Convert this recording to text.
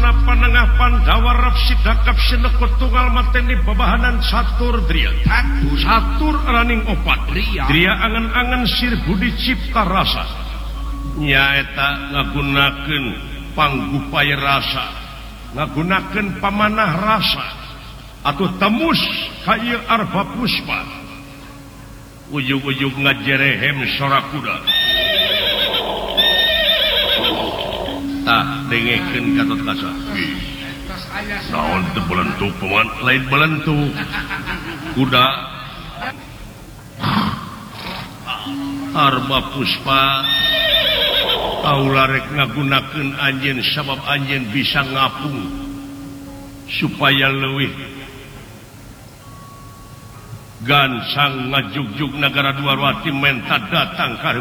Sasana Panengah Pandawa Rapsidakap Sinekut Tunggal Mateni Babahanan Catur Dria Catur Raning Opat Dria angan-angan Sir Budi Cipta Rasa nyaeta ngagunakeun panggupaya rasa ngagunakeun pamanah rasa atuh temus ka ieu arba puspa ujug-ujug ngajerehem sora kuda tah dengekeun Gatot Kaca naon teu belentu paman lain belentu kuda arba puspa Aula rek ngagunakeun anjeun sabab anjeun bisa ngapung supaya leuwih gansang ngajugjug Nagara Dwarwati menta datang ka